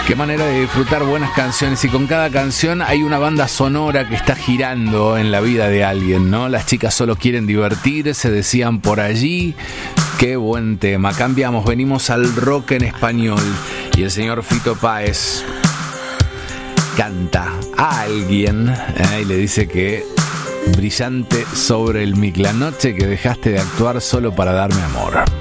Qué manera de disfrutar buenas canciones, y con cada canción hay una banda sonora que está girando en la vida de alguien, ¿no? Las chicas solo quieren divertirse, decían por allí. Qué buen tema. Cambiamos, venimos al rock en español y el señor Fito Páez canta a alguien y le dice que brillante sobre el mic, la noche que dejaste de actuar solo para darme amor.